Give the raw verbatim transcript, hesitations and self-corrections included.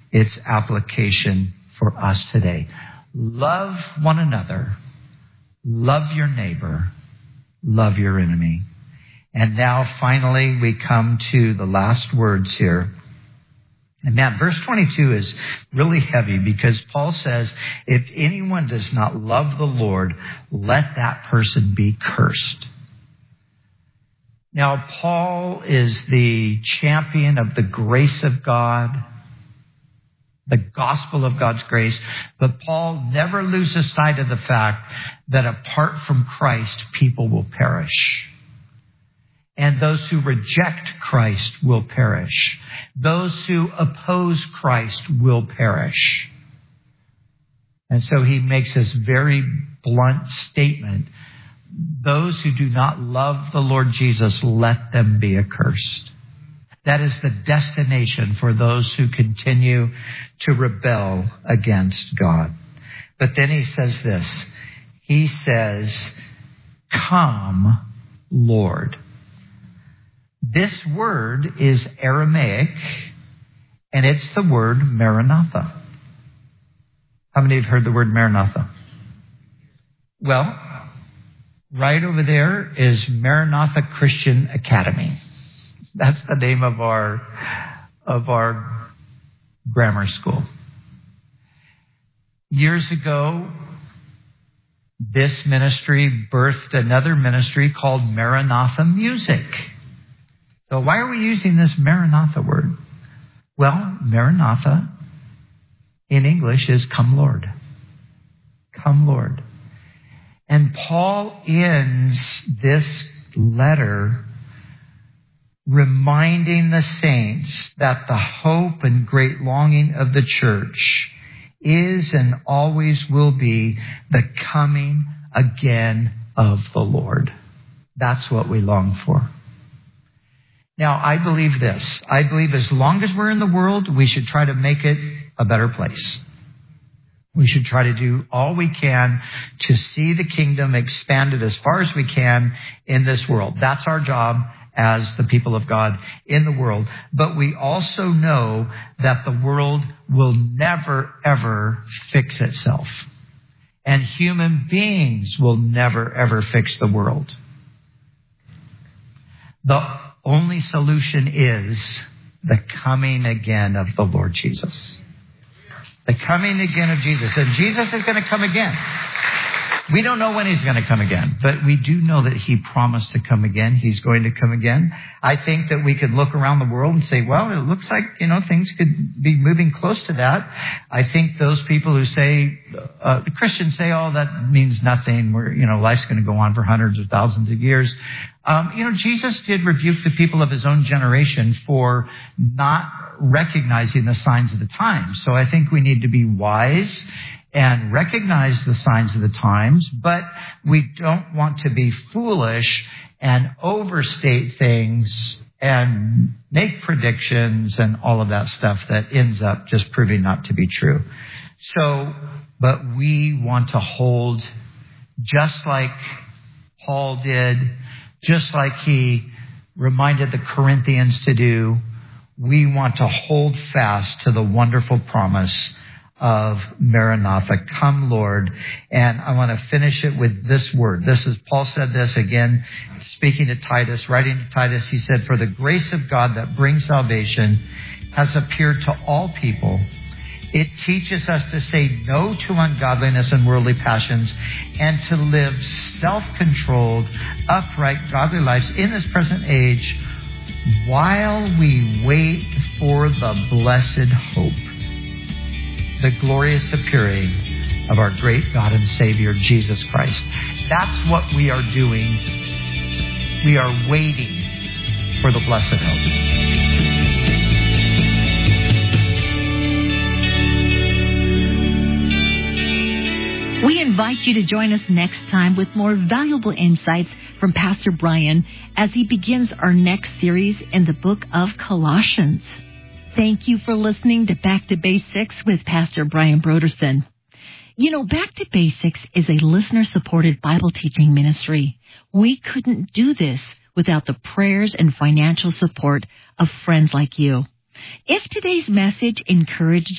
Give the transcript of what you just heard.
its application for us today. Love one another. Love your neighbor. Love your enemy. And now finally we come to the last words here. And man, verse twenty-two is really heavy because Paul says, if anyone does not love the Lord, let that person be cursed. Now, Paul is the champion of the grace of God, the gospel of God's grace, but Paul never loses sight of the fact that apart from Christ, people will perish. And those who reject Christ will perish. Those who oppose Christ will perish. And so he makes this very blunt statement. Those who do not love the Lord Jesus, let them be accursed. That is the destination for those who continue to rebel against God. But then he says this. He says, come, Lord. This word is Aramaic, and it's the word Maranatha. How many have heard the word Maranatha? Well, right over there is Maranatha Christian Academy. That's the name of our of our grammar school. Years ago, this ministry birthed another ministry called Maranatha Music. So why are we using this Maranatha word? Well, Maranatha in English is come Lord. Come Lord. And Paul ends this letter reminding the saints that the hope and great longing of the church is and always will be the coming again of the Lord. That's what we long for. Now, I believe this. I believe as long as we're in the world, we should try to make it a better place. We should try to do all we can to see the kingdom expanded as far as we can in this world. That's our job as the people of God in the world. But we also know that the world will never, ever fix itself. And human beings will never, ever fix the world. The only solution is the coming again of the Lord Jesus. The coming again of Jesus. And Jesus is going to come again. We don't know when he's going to come again, but we do know that he promised to come again. He's going to come again. I think that we could look around the world and say, well, it looks like, you know, things could be moving close to that. I think those people who say, uh, the Christians say, oh, that means nothing. We're, you know, life's going to go on for hundreds of thousands of years. Um, you know, Jesus did rebuke the people of his own generation for not recognizing the signs of the times. So I think we need to be wise and recognize the signs of the times, but we don't want to be foolish and overstate things and make predictions and all of that stuff that ends up just proving not to be true. So, but we want to hold, just like Paul did, just like he reminded the Corinthians to do, we want to hold fast to the wonderful promise of Maranatha, come Lord. And I want to finish it with this word. This is, Paul said this again, speaking to Titus, writing to Titus, he said, for the grace of God that brings salvation has appeared to all people. It teaches us to say no to ungodliness and worldly passions and to live self-controlled, upright, godly lives in this present age while we wait for the blessed hope, the glorious appearing of our great God and Savior, Jesus Christ. That's what we are doing. We are waiting for the blessed hope. We invite you to join us next time with more valuable insights from Pastor Brian as he begins our next series in the book of Colossians. Thank you for listening to Back to Basics with Pastor Brian Broderson. You know, Back to Basics is a listener-supported Bible teaching ministry. We couldn't do this without the prayers and financial support of friends like you. If today's message encouraged